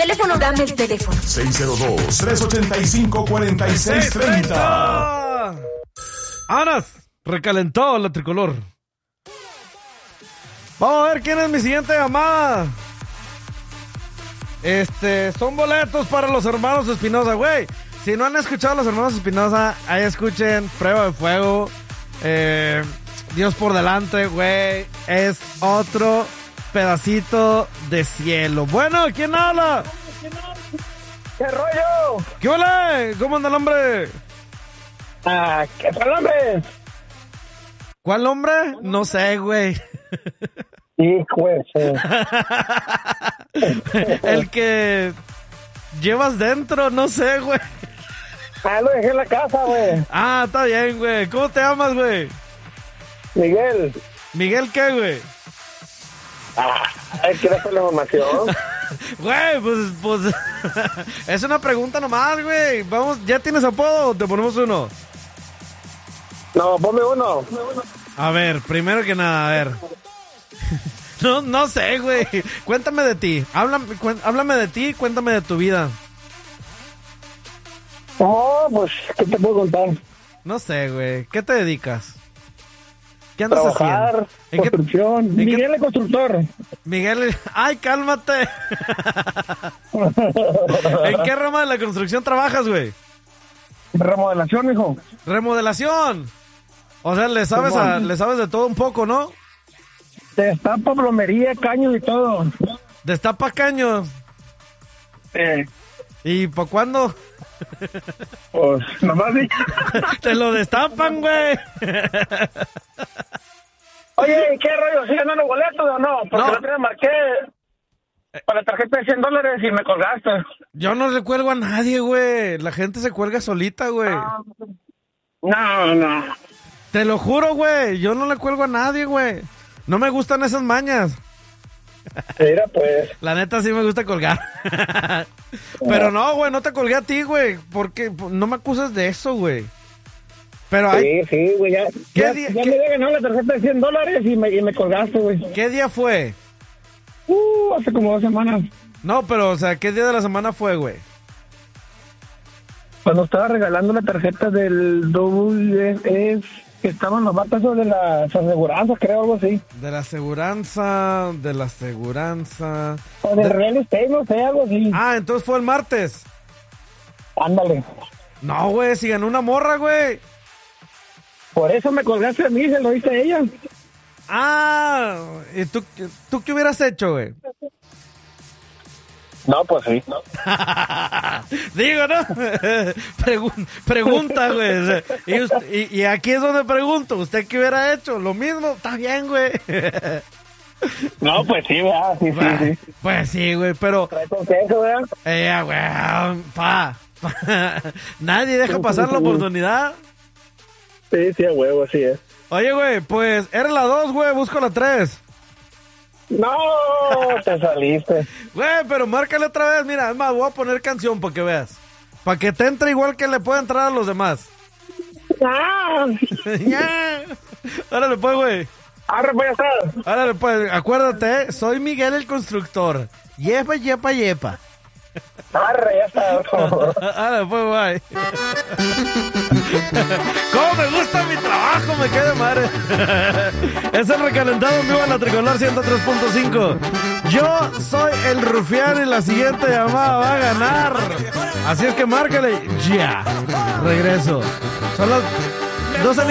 teléfono. Dame el teléfono. 602-385-4630. Anas, recalentó la tricolor. Vamos a ver quién es mi siguiente llamada. Son boletos para los hermanos Espinosa, güey. Si no han escuchado a los hermanos Espinosa, ahí escuchen Prueba de Fuego. Dios por delante, güey. Es otro pedacito de cielo. Bueno, ¿quién habla? ¿Qué rollo? ¿Qué hola? ¿Cómo anda el hombre? ¿Qué tal, hombre? ¿Cuál hombre? No sé, güey. Hijo de El que llevas dentro, no sé, güey. lo dejé en la casa, güey. Está bien, güey. ¿Cómo te llamas, güey? Miguel. ¿Miguel qué, güey? ¿Quieres la información? Güey, pues es una pregunta nomás, güey. Vamos, ¿ya tienes apodo o te ponemos uno? No, ponme uno. A ver, primero que nada, a ver. No sé, güey. Cuéntame de ti. Háblame de ti, cuéntame de tu vida. Pues, ¿qué te puedo contar? No sé, güey. ¿Qué te dedicas? ¿Qué andas Trabajar, haciendo? construcción. Miguel el constructor. Miguel, ¡ay, cálmate! ¿En qué rama de la construcción trabajas, güey? Remodelación, hijo. ¡Remodelación! O sea, le sabes de todo un poco, ¿no? Destapa, plomería, caños y todo. ¿Destapa caños? ¿Y por cuándo? Pues, nomás sí. ¡Te lo destapan, güey! Oye, ¿qué rollo? ¿Sí ganando boletos o no? Porque No. la otra vez marqué para la tarjeta de $100 y me colgaste. Yo no le cuelgo a nadie, güey. La gente se cuelga solita, güey. No. Te lo juro, güey. Yo no le cuelgo a nadie, güey. No me gustan esas mañas. Mira, pues. La neta sí me gusta colgar. Pero no, güey, no te colgué a ti, güey. Porque no me acusas de eso, güey. Pero hay... Sí, güey, ya me había ganado la tarjeta de $100 y me colgaste, güey. ¿Qué día fue? Hace como 2 semanas. No, pero, o sea, ¿qué día de la semana fue, güey? Cuando estaba regalando la tarjeta del WS, que estaban los vatos de las aseguranzas, creo, algo así. De la aseguranza... O de real estate, no sé, algo así. Entonces fue el martes. Ándale. No, güey, si ganó una morra, güey. Por eso me colgaste a mí, se lo hice a ella. ¿Y tú qué hubieras hecho, güey? No, pues sí. No. Digo, ¿no? Pregunta, güey. Y aquí es donde pregunto, ¿usted qué hubiera hecho? ¿Lo mismo? Está bien, güey. No, pues sí, ¿verdad? Sí. Pues sí, güey, pero... Trae consejo, ¿verdad? Güey, nadie deja pasar la oportunidad. Sí, a huevo, así es. Oye, güey, pues era la 2, güey, busco la 3. No, te saliste. Güey, pero márcale otra vez, mira, es más, voy a poner canción para que veas. Para que te entre igual que le pueda entrar a los demás. Ya. Órale, pues, güey. Arre, pues, ya está. Órale, pues, acuérdate, soy Miguel el constructor. Yepa. Arre, ya está. Órale, pues, bye. ¿Cómo me gusta mi trabajo? Me queda madre. Es el recalentado en vivo en la Tricolor 103.5. Yo soy el rufián y la siguiente llamada va a ganar. Así es que márcale ya. Regreso. Son las 12.